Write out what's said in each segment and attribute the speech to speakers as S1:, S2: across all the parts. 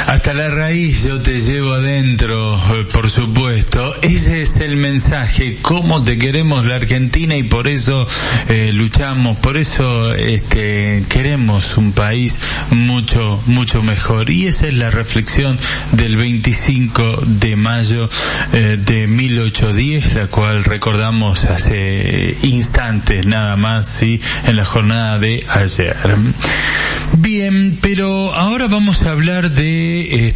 S1: Hasta la raíz yo te llevo adentro, por supuesto. Ese es el mensaje, cómo te queremos la Argentina, y por eso luchamos, por eso queremos un país mucho mejor. Y esa es la reflexión del 25 de mayo de 1810, la cual recordamos hace instantes nada más, ¿sí? En la jornada de ayer. Bien, pero ahora vamos a hablar de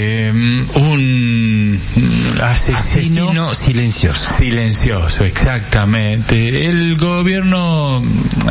S1: un asesino silencioso, exactamente. El gobierno,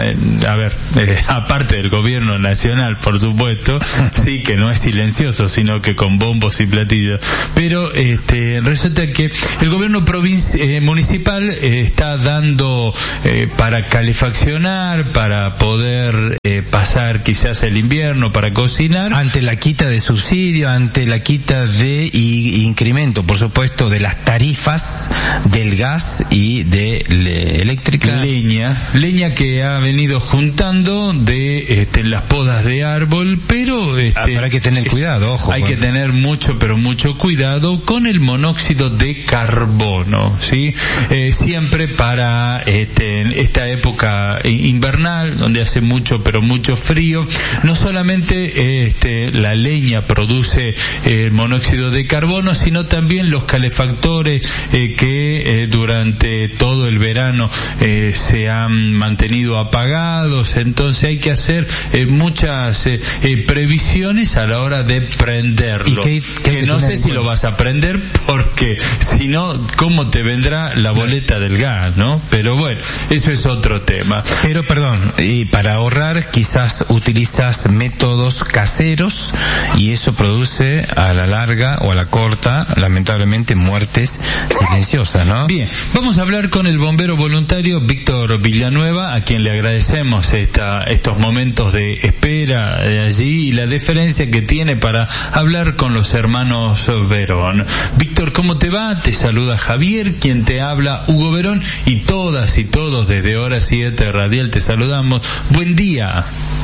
S1: aparte del gobierno nacional, por supuesto, sí, que no es silencioso, sino que con bombos y platillos, pero resulta que el gobierno municipal está dando para calefaccionar, para poder pasar quizás el invierno, para cocinar,
S2: ante la quita de subsidio, ante la quita de incremento, por supuesto, de las tarifas del gas y de eléctrica.
S1: Leña que ha venido juntando de las podas de árbol, pero
S2: pero hay que tener cuidado, ojo.
S1: Hay que tener mucho cuidado con el monóxido de carbono, ¿sí? Siempre para esta época invernal, donde hace mucho frío, no solamente la leña produce monóxido de carbono, sino también los calefactores que durante todo el verano se han mantenido apagados. Entonces hay que hacer muchas previsiones a la hora de prenderlo.
S2: ¿Y
S1: que no sé si lo vas a prender, porque si no, ¿cómo te vendrá la boleta del gas, no? Pero bueno, eso es otro tema.
S2: Pero perdón, y para ahorrar quizás utilizas métodos caseros, y eso produce a la larga o a la corta, lamentablemente, muertes silenciosas, ¿no?
S1: Bien, vamos a hablar con el bombero voluntario Víctor Villanueva, a quien le agradecemos estos momentos de espera de allí y la deferencia que tiene para hablar con los hermanos Verón. Víctor, ¿cómo te va? Te saluda Javier, quien te habla, Hugo Verón, y todas y todos desde Hora 7 Radial te saludamos. Buen día.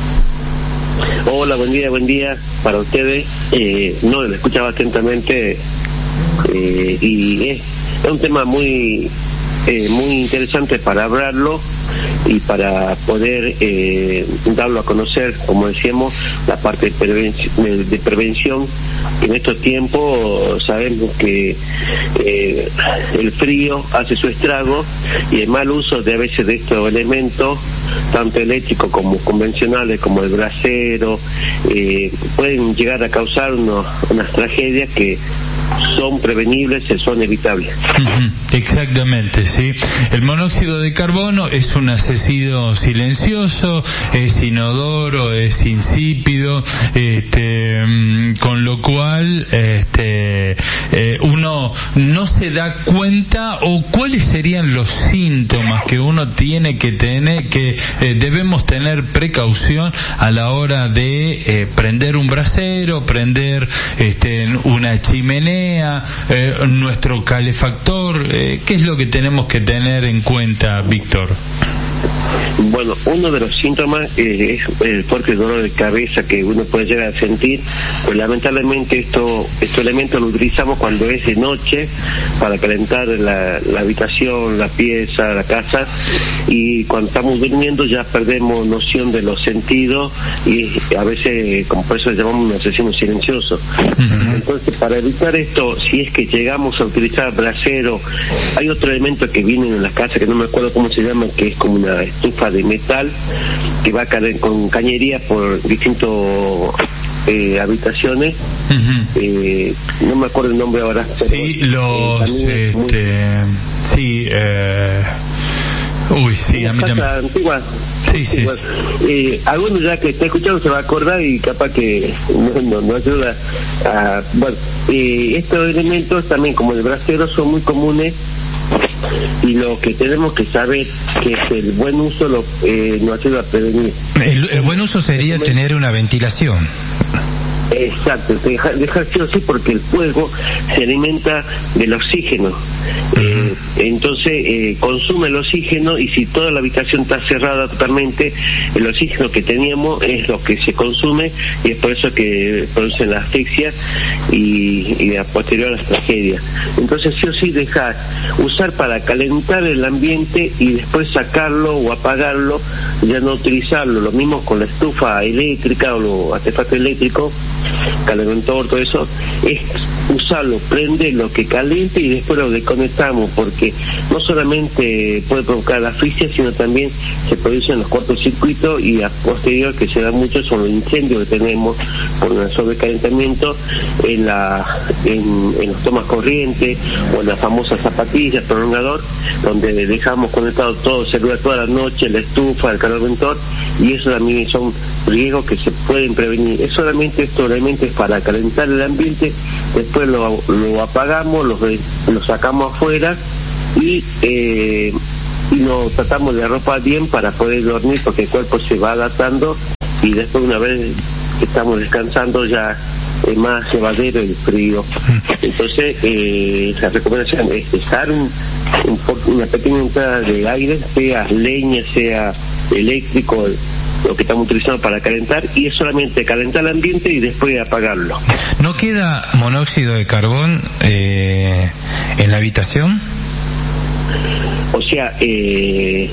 S3: Hola, buen día para ustedes. No, lo escuchaba atentamente, y es un tema muy interesante para hablarlo y para poder darlo a conocer, como decíamos, la parte de prevención. En estos tiempos sabemos que el frío hace su estrago, y el mal uso de a veces de estos elementos, tanto eléctricos como convencionales, como el brasero, pueden llegar a causar unas tragedias que son prevenibles, son evitables.
S1: Exactamente, sí. El monóxido de carbono es un asesino silencioso, es inodoro, es insípido, con lo cual uno no se da cuenta, o cuáles serían los síntomas que uno tiene que tener, que debemos tener precaución a la hora de prender un brasero, prender una chimenea, nuestro calefactor. ¿Qué es lo que tenemos que tener en cuenta, Víctor?
S3: Bueno, uno de los síntomas es el fuerte dolor de cabeza que uno puede llegar a sentir, pues lamentablemente estos elementos los utilizamos cuando es de noche para calentar la habitación, la pieza, la casa, y cuando estamos durmiendo ya perdemos noción de los sentidos, y a veces, como por eso le llamamos un asesino silencioso. Entonces, para evitar esto, si es que llegamos a utilizar brasero, hay otro elemento que viene en las casas que no me acuerdo cómo se llama, que es como una estufa de metal que va a caer con cañería por distintas habitaciones. No me acuerdo el nombre ahora, pero
S1: sí, a mí también.
S3: Antigua.
S1: Sí.
S3: Algunos ya que está escuchando se va a acordar, y capaz que no ayuda a... Bueno, estos elementos también, como el brasero, son muy comunes, y lo que tenemos que saber que es el buen uso nos ayuda a prevenir.
S2: El buen uso sería tener una ventilación.
S3: Exacto, dejar sí o sí, porque el fuego se alimenta del oxígeno. Entonces consume el oxígeno, y si toda la habitación está cerrada totalmente, el oxígeno que teníamos es lo que se consume, y es por eso que producen la asfixia y a posterior las tragedias. Entonces sí o sí dejar, usar para calentar el ambiente y después sacarlo o apagarlo, ya no utilizarlo. Lo mismo con la estufa eléctrica o los artefactos eléctricos, calentor, todo eso, es usarlo, prenderlo, que caliente y después lo desconectamos, porque no solamente puede provocar la asfixia, sino también se producen los cortocircuitos, y a posterior, que se da mucho, son los incendios que tenemos por el sobrecalentamiento en los tomas corrientes o en las famosas zapatillas, prolongador, donde dejamos conectado todo el celular toda la noche, la estufa, el calorventor, y eso también son riesgos que se pueden prevenir. Es solamente esto, realmente es para calentar el ambiente, después lo apagamos, lo sacamos afuera y lo tratamos de arropar bien para poder dormir, porque el cuerpo se va adaptando, y después, una vez que estamos descansando, ya es más llevadero el frío. Entonces la recomendación es dejar una pequeña entrada de aire, sea leña, sea eléctrico, lo que estamos utilizando para calentar, y es solamente calentar el ambiente y después apagarlo.
S2: ¿No queda monóxido de carbón en la habitación?
S3: O sea, sí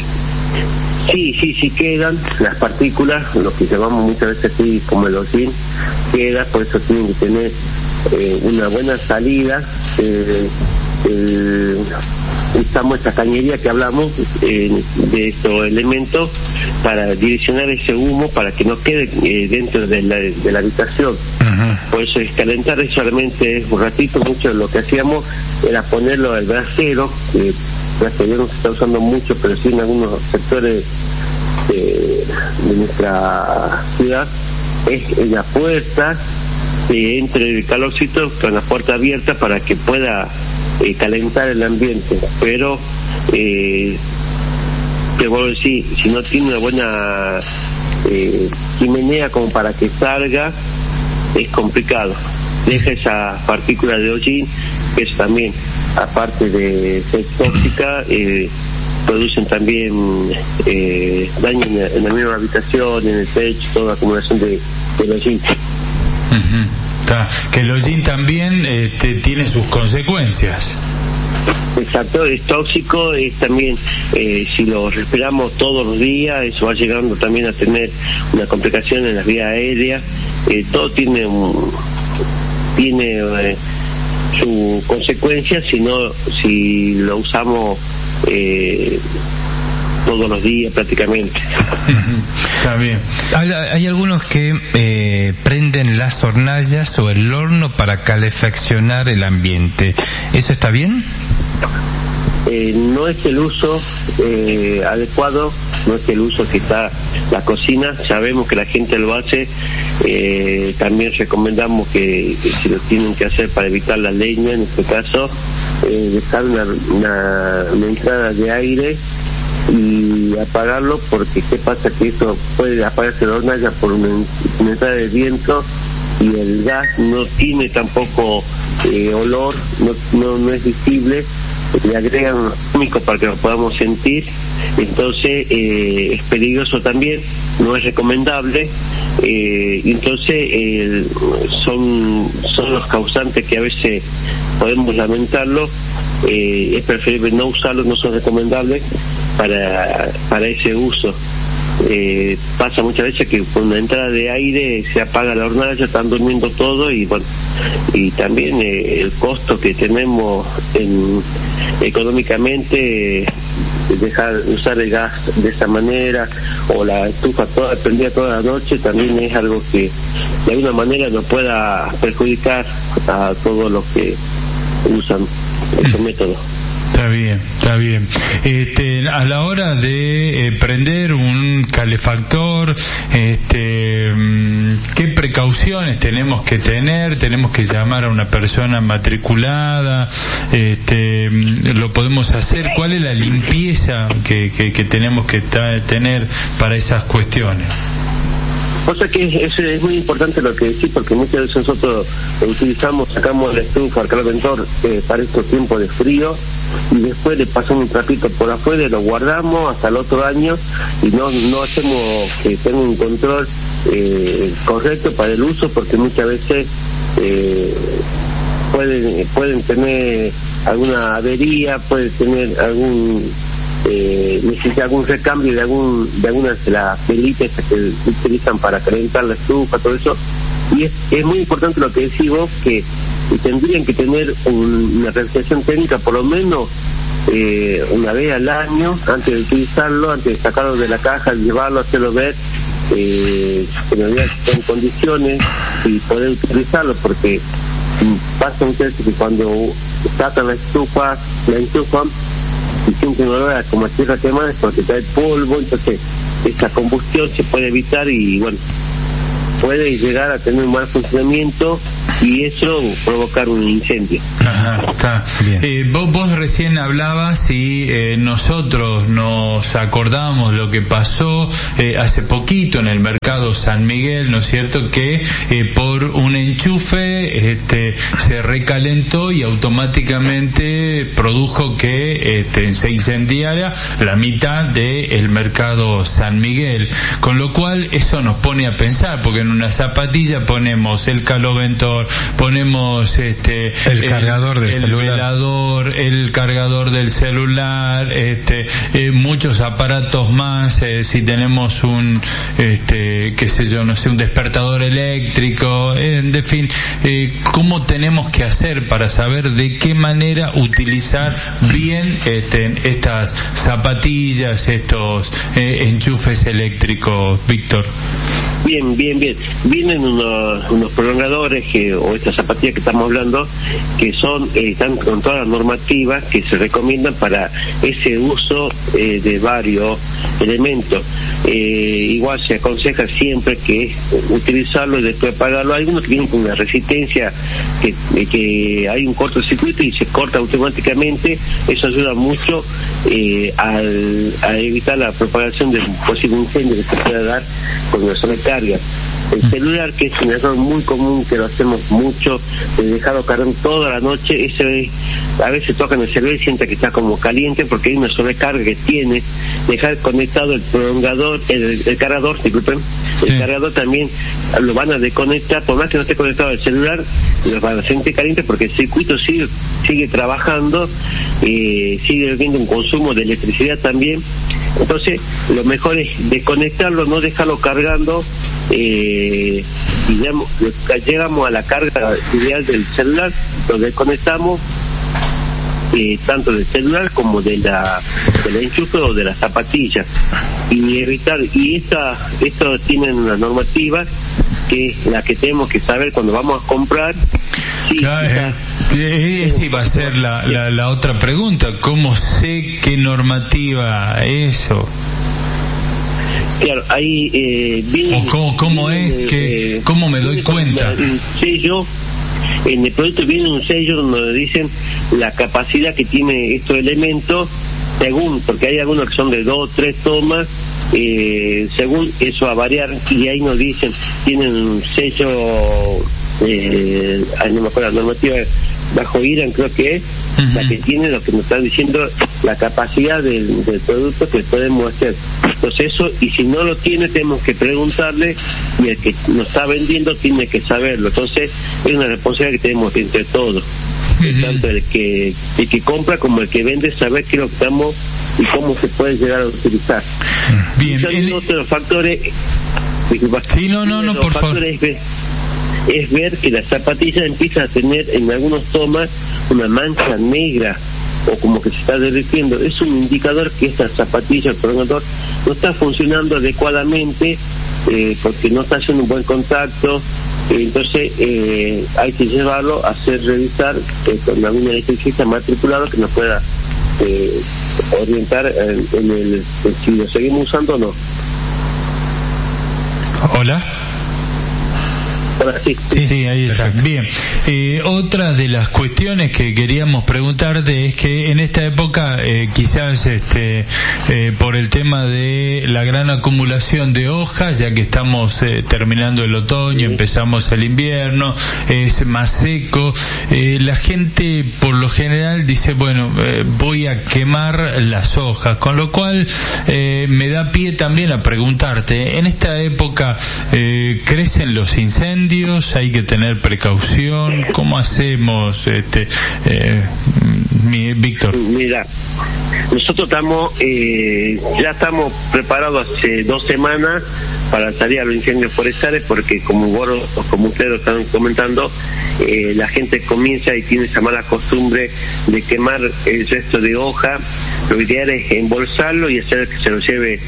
S3: quedan las partículas, lo que llamamos muchas veces aquí como el hollín, queda, por eso tienen que tener una buena salida. Usamos esta cañería que hablamos de estos elementos para direccionar ese humo, para que no quede dentro de la habitación. Por eso es calentar, solamente un ratito. Mucho de lo que hacíamos era ponerlo al brasero, que gracias a Dios no se está usando mucho, pero sí en algunos sectores de nuestra ciudad, es en la puerta, entre el calorcito con la puerta abierta para que pueda calentar el ambiente. Pero te vuelvo a decir, si no tiene una buena chimenea como para que salga, es complicado. Deja esa partícula de hollín, que es también, aparte de ser tóxica, producen también daño en la misma habitación, en el techo, toda acumulación de hollín.
S1: Que el hollín también tiene sus consecuencias.
S3: Exacto, es tóxico, es también, si lo respiramos todos los días, eso va llegando también a tener una complicación en las vías aéreas. Todo tiene su consecuencia si lo usamos todos los días prácticamente.
S2: Está bien. Hay algunos que prenden las hornallas o el horno para calefaccionar el ambiente. ¿Eso está bien?
S3: No es el uso adecuado, no es el uso que está la cocina. Sabemos que la gente lo hace. También recomendamos que si lo tienen que hacer para evitar la leña, en este caso, dejar una entrada de aire y apagarlo, porque qué pasa, que eso puede apagarse la hornalla por una entrada de viento, y el gas no tiene tampoco olor, no es visible, le agregan unos químicos para que lo podamos sentir. Entonces es peligroso también, no es recomendable. Entonces son los causantes que a veces podemos lamentarlo. Es preferible no usarlos, no son recomendables para ese uso. Pasa muchas veces que con la entrada de aire se apaga la hornalla, están durmiendo todo, y bueno, y también el costo que tenemos económicamente, dejar usar el gas de esa manera, o la estufa prendida toda la noche, también es algo que de alguna manera nos pueda perjudicar a todos los que usan esos métodos.
S1: Está bien. A la hora de prender un calefactor, ¿qué precauciones tenemos que tener? ¿Tenemos que llamar a una persona matriculada? ¿Lo podemos hacer? ¿Cuál es la limpieza que tenemos que tener para esas cuestiones?
S3: O sea que es muy importante lo que decís, porque muchas veces nosotros sacamos la estufa, el calentador para estos tiempos de frío, y después le pasamos un trapito por afuera y lo guardamos hasta el otro año, y no hacemos que tenga un control correcto para el uso, porque muchas veces pueden tener alguna avería, pueden tener necesita algún recambio de algunas de las velitas que se utilizan para calentar la estufa, todo eso. Y es muy importante lo que decís vos, que tendrían que tener una realización técnica por lo menos una vez al año, antes de utilizarlo, antes de sacarlo de la caja, llevarlo, hacerlo ver que en condiciones y poder utilizarlo, porque pasa muchas veces que cuando sacan la enchufan y sienten un olor como a tierra quemada, es porque trae polvo, entonces esa combustión se puede evitar y bueno, puede llegar a tener un mal funcionamiento y eso provocar un incendio.
S1: Ajá, está bien. Vos recién hablabas y nosotros nos acordamos lo que pasó hace poquito en el mercado San Miguel, ¿no es cierto? Que por un enchufe se recalentó y automáticamente produjo que se incendiara la mitad del mercado San Miguel, con lo cual eso nos pone a pensar, porque en una zapatilla ponemos el caloventor, ponemos
S2: el cargador del celular,
S1: velador, el cargador del celular, muchos aparatos más, si tenemos un qué sé yo, no sé, un despertador eléctrico, en fin, cómo tenemos que hacer para saber de qué manera utilizar bien estas zapatillas, estos enchufes eléctricos, Víctor.
S3: Bien. Vienen unos prolongadores o estas zapatillas que estamos hablando, que están con todas las normativas que se recomiendan para ese uso de varios elementos. Igual se aconseja siempre que utilizarlo y después apagarlo. Hay algunos que vienen con una resistencia que hay un cortocircuito y se corta automáticamente. Eso ayuda mucho a evitar la propagación de un posible incendio que se pueda dar con una sola carga. El celular, que es un error muy común, que lo hacemos mucho, de dejarlo cargando toda la noche, a veces tocan el celular y siente que está como caliente porque hay una sobrecarga que tiene. Dejar conectado el prolongador, el cargador, disculpen, sí. El cargador también lo van a desconectar, por más que no esté conectado al celular, lo van a sentir caliente porque el circuito sigue trabajando, sigue habiendo un consumo de electricidad también. Entonces lo mejor es desconectarlo, no dejarlo cargando, y llegamos a la carga ideal del celular, lo desconectamos, tanto del celular como del enchufe o de las zapatillas, y evitar, y esto tienen una normativa que es la que tenemos que saber cuando vamos a comprar.
S1: Esa iba a ser la otra pregunta, ¿cómo sé qué normativa eso?
S3: Claro, ahí viene...
S1: ¿Cómo es que cómo me doy cuenta?
S3: Un sello, en el producto viene un sello donde dicen la capacidad que tiene estos elementos, según, porque hay algunos que son de 2 o 3 tomas, según eso va a variar, y ahí nos dicen, tienen un sello, no me acuerdo la normativa, bajo IRAN creo que es, la que tiene lo que nos están diciendo, la capacidad del producto que podemos hacer. Entonces eso, y si no lo tiene, tenemos que preguntarle, y el que nos está vendiendo tiene que saberlo. Entonces es una responsabilidad que tenemos entre todos, tanto el que compra como el que vende, saber qué es lo que estamos y cómo se puede llegar a utilizar.
S1: Bien.
S3: Otro de los factores,
S1: por favor,
S3: es ver que la zapatilla empieza a tener en algunos tomas una mancha negra o como que se está derritiendo. Es un indicador que esta zapatilla, el prolongador, no está funcionando adecuadamente, porque no está haciendo un buen contacto. Entonces hay que llevarlo a hacer revisar con algún electricista matriculado que nos pueda orientar en si lo seguimos usando o no.
S1: Hola. Sí, ahí está. Bien. Otra de las cuestiones que queríamos preguntarte es que en esta época, quizás por el tema de la gran acumulación de hojas, ya que estamos terminando el otoño, empezamos el invierno, es más seco, la gente por lo general dice, bueno, voy a quemar las hojas, con lo cual me da pie también a preguntarte, en esta época crecen los incendios, hay que tener precaución, ¿cómo hacemos, Víctor?
S3: Mira, nosotros ya estamos preparados hace 2 semanas para salir a los incendios forestales, porque como ustedes lo están comentando, la gente comienza y tiene esa mala costumbre de quemar el resto de hoja. Lo ideal es embolsarlo y hacer que se lo lleve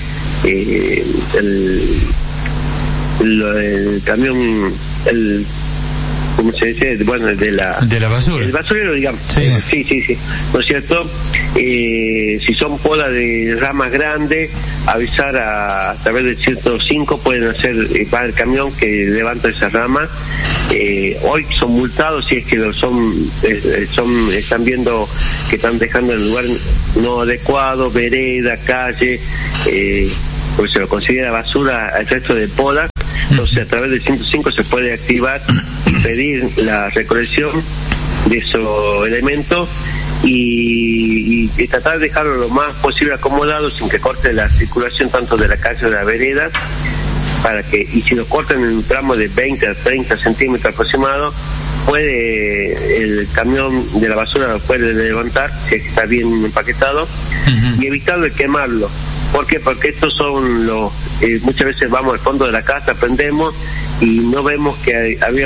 S3: el camión, ¿cómo se dice? Bueno, de la
S1: basura.
S3: El basurero, digamos. Sí. ¿No es cierto? Si son podas de ramas grandes, avisar a través del 105, pueden hacer, va el camión que levanta esa rama. Hoy son multados si es que están viendo que están dejando el lugar no adecuado, vereda, calle, porque se lo considera basura al resto de poda. Entonces a través del 105 se puede activar y pedir la recolección de esos elementos y tratar de dejarlo lo más posible acomodado sin que corte la circulación tanto de la calle como de la vereda, y si lo cortan en un tramo de 20 a 30 centímetros aproximado, el camión de la basura lo puede levantar, si está bien empaquetado, y evitar de quemarlo. ¿Por qué? Porque estos son muchas veces vamos al fondo de la casa, prendemos y no vemos que había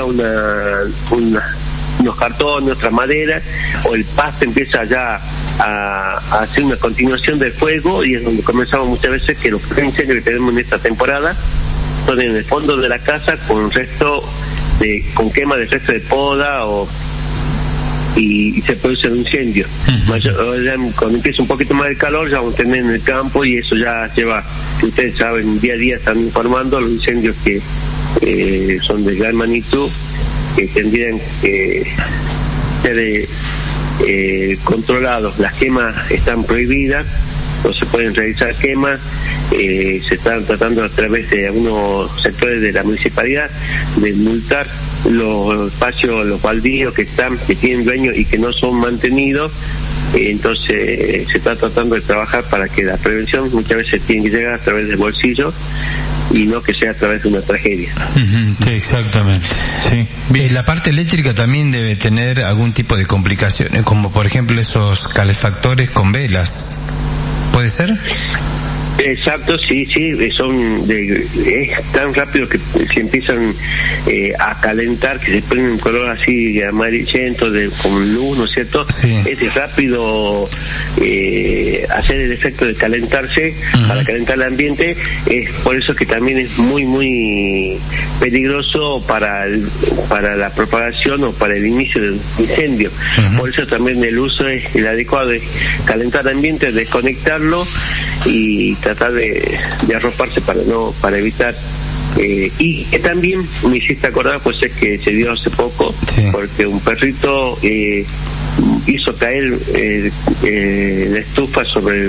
S3: unos cartones, otra madera, o el pasto empieza ya a hacer una continuación del fuego, y es donde comenzamos muchas veces que los incendios que tenemos en esta temporada son en el fondo de la casa con con quema de resto de poda y se produce un incendio. Cuando empieza un poquito más el calor ya vamos a tener en el campo, y eso ya lleva, que ustedes saben, día a día están informando los incendios que son de gran magnitud, que tendrían que ser controlados. Las quemas están prohibidas, no se pueden realizar quemas. Se están tratando a través de algunos sectores de la municipalidad de multar los espacios, los baldíos que tienen dueños y que no son mantenidos. Entonces se está tratando de trabajar para que la prevención muchas veces tiene que llegar a través del bolsillo y no que sea a través de una tragedia.
S1: Sí, exactamente. Sí.
S2: Bien. La parte eléctrica también debe tener algún tipo de complicaciones, como por ejemplo esos calefactores con velas. ¿Puede ser?
S3: Exacto, sí, es tan rápido que se empiezan a calentar, que se ponen un color así amarillento, con luz, ¿no es cierto? Sí. Es rápido hacer el efecto de calentarse, para calentar el ambiente. Es por eso que también es muy, muy peligroso para la propagación o para el inicio del incendio. Por eso también el uso es el adecuado, es calentar el ambiente, desconectarlo y tratar de arroparse para evitar. Y que también me hiciste acordar, pues es que se dio hace poco, porque un perrito hizo caer la estufa sobre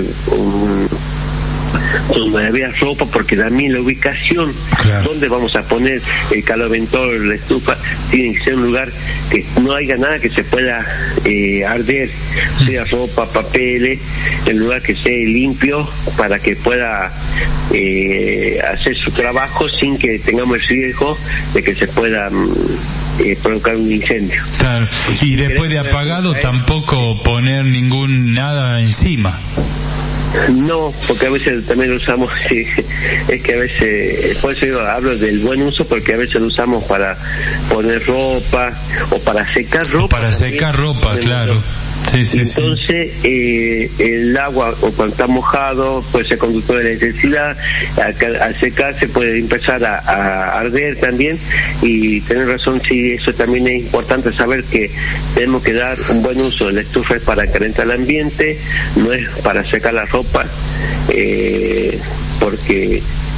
S3: donde había ropa, porque también la ubicación donde vamos a poner el caloventor, la estufa, tiene que ser un lugar que no haya nada que se pueda arder, sea ropa, papeles, el lugar que esté limpio para que pueda hacer su trabajo sin que tengamos el riesgo de que se pueda provocar un incendio.
S1: Claro. Y después de apagado tampoco poner nada encima.
S3: No, porque a veces también lo usamos, es que a veces, por eso yo hablo del buen uso, porque a veces lo usamos para poner ropa o para secar ropa.
S1: Para secar ropa, claro.
S3: Entonces, el agua, o cuando está mojado, puede ser conductor de electricidad, al secarse puede empezar a arder también, y tener razón, sí, eso también es importante saber que tenemos que dar un buen uso. La estufa es para calentar el ambiente, no es para secar la ropa, porque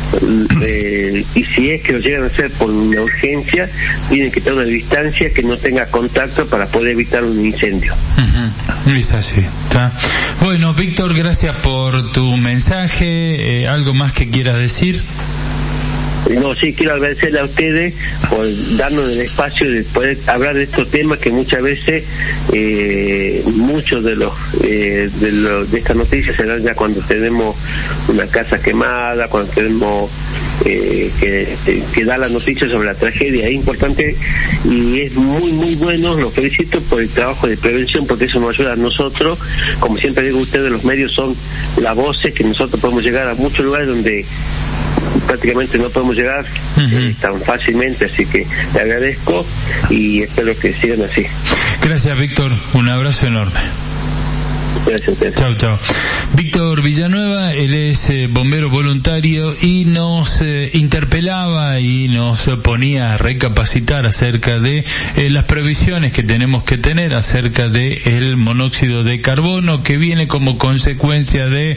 S3: y si es que lo llegan a hacer por una urgencia, tienen que tener una distancia que no tenga contacto para poder evitar un incendio.
S1: Es así, ¿está? Bueno, Víctor, gracias por tu mensaje. ¿Algo más que quieras decir?
S3: No, sí, quiero agradecerle a ustedes por darnos el espacio de poder hablar de estos temas que muchas veces muchos de de estas noticias se dan ya cuando tenemos una casa quemada, cuando tenemos que da la noticia sobre la tragedia. Es importante y es muy muy bueno, los felicito por el trabajo de prevención, porque eso nos ayuda a nosotros. Como siempre digo, ustedes los medios son las voces que nosotros podemos llegar a muchos lugares donde prácticamente no podemos llegar tan fácilmente, así que le agradezco y espero que sigan así.
S1: Gracias, Víctor, un abrazo enorme.
S3: Gracias a ustedes.
S1: Chao, chao. Víctor Villanueva, él es bombero voluntario y nos interpelaba y nos ponía a recapacitar acerca de las previsiones que tenemos que tener acerca de el monóxido de carbono, que viene como consecuencia de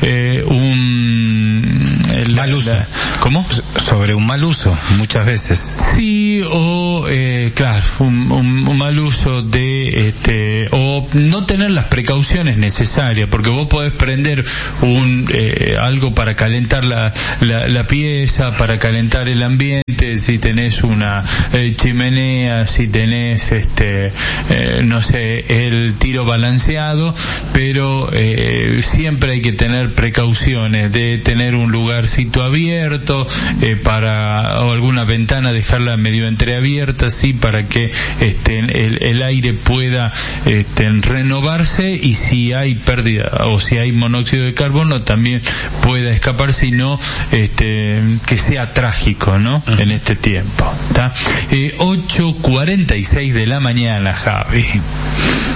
S2: mal uso.
S1: ¿Cómo?
S2: Sobre un mal uso, muchas veces.
S1: Sí, o claro, un mal uso de o no tener las precauciones necesarias, porque vos podés prender algo para calentar la pieza, para calentar el ambiente, si tenés una chimenea, si tenés no sé, el tiro balanceado, pero siempre hay que tener precauciones de tener un lugarcito abierto, o alguna ventana dejarla medio entreabierta, sí, para que el aire pueda renovarse, y si hay pérdida o si hay monóxido de carbono también pueda escaparse, y no que sea trágico, ¿no? En este tiempo, ¿está? 8:46 de la mañana, Javi.